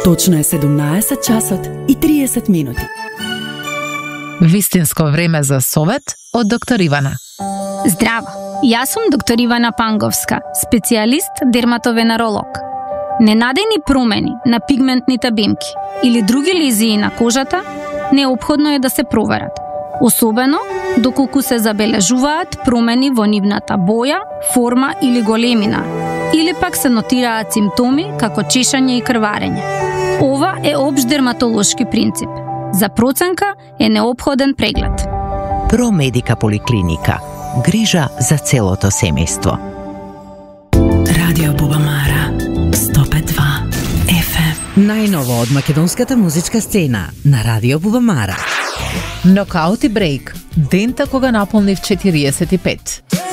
Точно е 17 часот и 30 минути. Вистинско време за совет од доктор Ивана. Здраво, јас сум доктор Ивана Панговска, специјалист дерматовенеролог. Ненадени промени на пигментните бимки или други лезии на кожата неопходно е да се проверат, особено доколку се забележуваат промени во нивната боја, форма или големина, или пак се нотираат симптоми како чешање и крварење. Ова е општ дерматолошки принцип. За проценка е неопходен преглед. Промедика поликлиника. Грижа за целото семејство. Радио Бубамара 105.2 FM. Најново од македонската музичка сцена на Радио Бубамара. Нокаут и брейк. Дента кога наполнив 45.